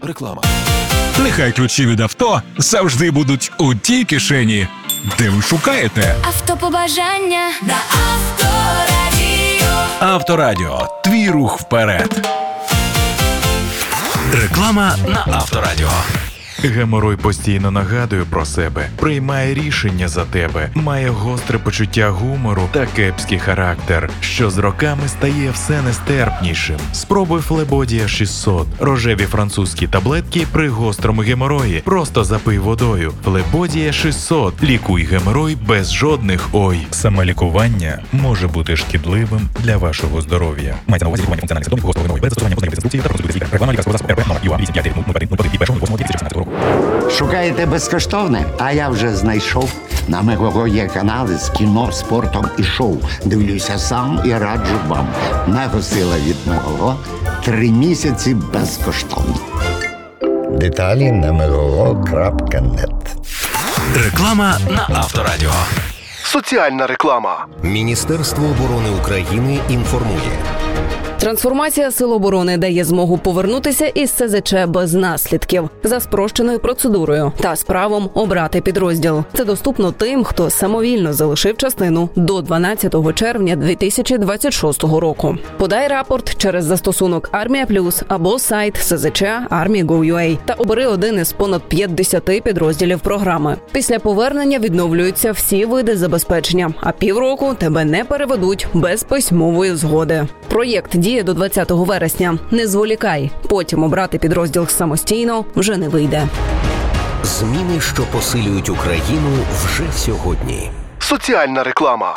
Реклама. Нехай ключі від авто завжди будуть у тій кишені, де ви шукаєте. Автобажання на Авторадіо. Авторадіо. Твій рух вперед. Реклама на Авторадіо. Геморой постійно нагадує про себе, приймає рішення за тебе, має гостре почуття гумору та кепський характер, що з роками стає все нестерпнішим. Спробуй Флебодія 600. Рожеві французькі таблетки при гострому геморої. Просто запий водою. Флебодія 600. Лікуй геморой без жодних «ой». Самолікування може бути шкідливим для вашого здоров'я. Мається на увазі лікування функціональних симптомів гострого геморою без застосування позначних інструкцій та розсудки лікаря. Реклама лікарського засобу РП номер ЮА 85-03-01-2017 року. Шукаєте безкоштовне? А я вже знайшов. На Мегаго є канали з кіно, спортом і шоу. Дивлюся сам і раджу вам. Мегасила від Мегаго. 3 місяці безкоштовно. Деталі на megago.net. Реклама на Авторадіо. Соціальна реклама. Міністерство оборони України інформує. Трансформація Сил оборони дає змогу повернутися із СЗЧ без наслідків за спрощеною процедурою та з правом обрати підрозділ. Це доступно тим, хто самовільно залишив частину до 12 червня 2026 року. Подай рапорт через застосунок Армія Плюс або сайт СЗЧ Army.gov.ua та обери один із понад 50 підрозділів програми. Після повернення відновлюються всі види забезпечення, а півроку тебе не переведуть без письмової згоди. Проєкт діє до 20 вересня. Не зволікай. Потім обрати підрозділ самостійно вже не вийде. Зміни, що посилюють Україну вже сьогодні. Соціальна реклама.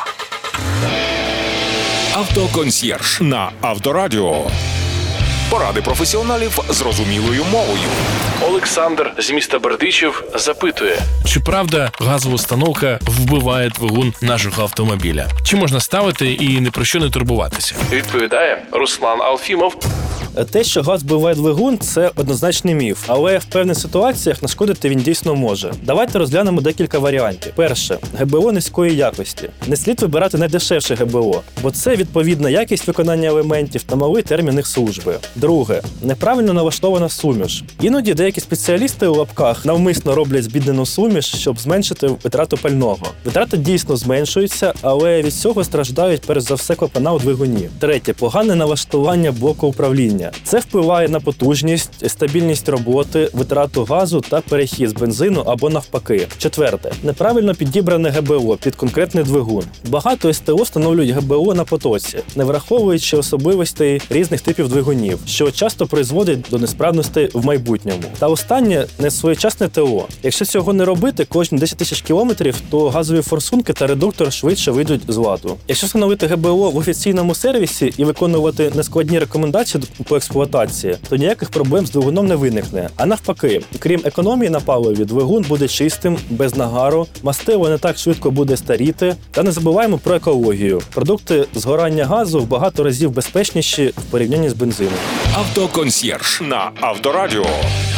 Автоконсьєрж на Авторадіо. Поради професіоналів зрозумілою мовою. Олександр з міста Бердичів запитує, чи правда газова установка вбиває двигун нашого автомобіля? Чи можна ставити і ні про що не турбуватися? Відповідає Руслан Алфімов. Те, що газ вбиває двигун, це однозначний міф, але в певних ситуаціях нашкодити він дійсно може. Давайте розглянемо декілька варіантів. Перше – ГБО низької якості. Не слід вибирати найдешевше ГБО, бо це відповідна якість виконання елементів та малий термін їх служби. Друге – неправильно налаштована суміш. Іноді деякі спеціалісти у лапках навмисно роблять збіднену суміш, щоб зменшити витрату пального. Витрати дійсно зменшуються, але від цього страждають перш за все клапана у двигуні. Третє – погане налаштування блоку управління. Це впливає на потужність, стабільність роботи, витрату газу та перехід з бензину або навпаки. Четверте. Неправильно підібране ГБО під конкретний двигун. Багато СТО встановлюють ГБО на потоці, не враховуючи особливостей різних типів двигунів, що часто призводить до несправностей в майбутньому. Та останнє – несвоєчасне ТО. Якщо цього не робити кожні 10 тисяч кілометрів, то газові форсунки та редуктор швидше вийдуть з ладу. Якщо встановити ГБО в офіційному сервісі і виконувати нескладні рекомендації по експлуатації, то ніяких проблем з двигуном не виникне. А навпаки, крім економії на паливі, двигун буде чистим, без нагару, мастило не так швидко буде старіти. Та не забуваємо про екологію. Продукти згорання газу в багато разів безпечніші в порівнянні з бензином. Автоконсьєрж на Авторадіо.